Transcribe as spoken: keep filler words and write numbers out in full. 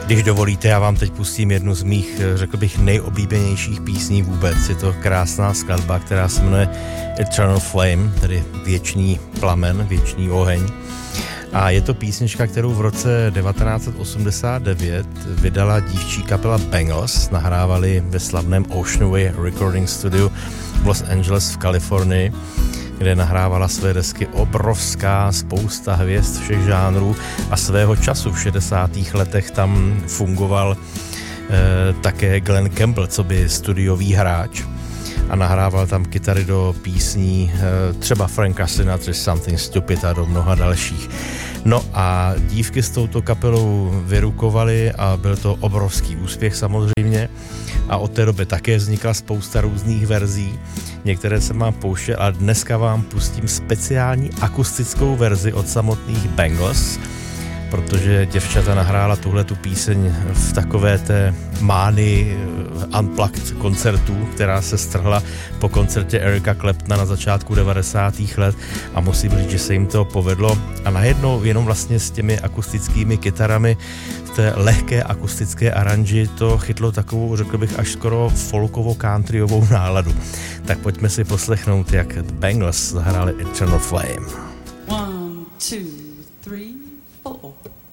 Když dovolíte, já vám teď pustím jednu z mých, řekl bych, nejoblíbenějších písní vůbec. Je to krásná skladba, která se jmenuje Eternal Flame, tedy věčný plamen, věčný oheň. A je to písnička, kterou v roce devatenáct set osmdesát devět vydala dívčí kapela Bangles. Nahrávali ve slavném Ocean Way Recording Studio v Los Angeles v Kalifornii, kde nahrávala své desky obrovská spousta hvězd všech žánrů a svého času v šedesátých letech tam fungoval eh, také Glenn Campbell, co by studiový hráč, a nahrával tam kytary do písní eh, třeba Franka Sinatra, Something Stupid a do mnoha dalších. No a dívky s touto kapelou vyrukovaly a byl to obrovský úspěch samozřejmě a od té doby také vznikla spousta různých verzí. Některé jsem vám pouštěl a dneska vám pustím speciální akustickou verzi od samotných Bangles, protože děvčata nahrála tuhletu píseň v takové té mánii unplugged koncertů, která se strhla po koncertě Erika Claptona na začátku devadesátých let a musím říct, že se jim to povedlo a najednou jenom vlastně s těmi akustickými kytarami v té lehké akustické aranži to chytlo takovou, řekl bych, až skoro folkovou countryovou náladu. Tak pojďme si poslechnout, jak Bangles zahráli Eternal Flame. One, two, three, four.